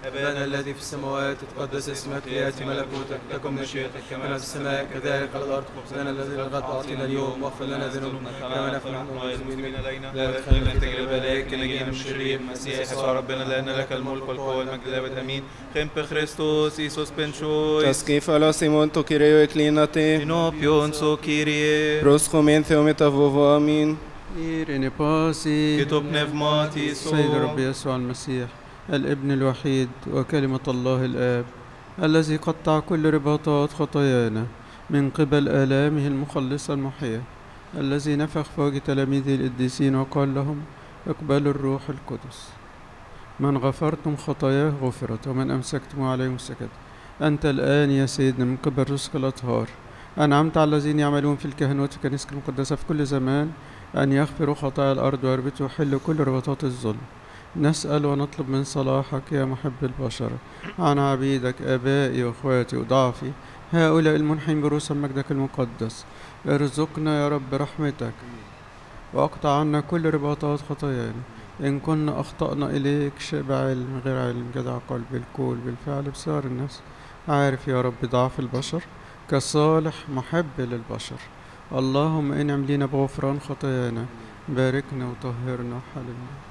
أبانا الذي في السماوات تقدس اسمك، ليأتي ملكوتك، تكن مشيئتك كما في السماء كذلك على الأرض. خبزنا الذي الغد أعطنا اليوم، واغفر لنا ذنوبنا كما نغفر نحن المذنبين إلينا، لا تدخلنا في تجربة لكن نجينا من الشرير. المسيح يسوع ربنا لأن لك الملك والقوة والمجد للأبد آمين. خمب خريستوس إيسوس بنشويس تسكيف على سيمون تو كيريو إكليناتي Tinopion so Kyrie, بروسخومين ثيوميتافوفو آمين. إيريني باسي كتب نفماتي سيد رب يسوع المسيح الابن الوحيد وكلمة الله الآب الذي قطع كل رباطات خطايانا من قبل آلامه المخلصة المحية، الذي نفخ في وجه تلاميذه القديسين وقال لهم اقبلوا الروح القدس. من غفرتم خطاياه غفرت، ومن أمسكتم عليهم سكت. أنت الآن يا سيدنا من قبل رزق الأطهار أنعمت على الذين يعملون في الكهنوت في كنيسة المقدسة في كل زمان أن يغفروا خطايا الأرض ويربطوا ويحلوا كل رباطات الظلم. نسأل ونطلب من صلاحك يا محب البشر عن عبيدك آبائي وأخواتي وضعفي هؤلاء المنحين برؤوس مجدك المقدس. ارزقنا يا رب رحمتك واقطع عنا كل رباطات خطايانا، إن كنا أخطأنا إليك شيء بعلم غير علم، جدع قلب بالقول بالفعل بسار النفس. عارف يا رب ضعف البشر كصالح محب للبشر. اللهم انعم لنا بغفران خطايانا، باركنا وطهرنا وحللنا.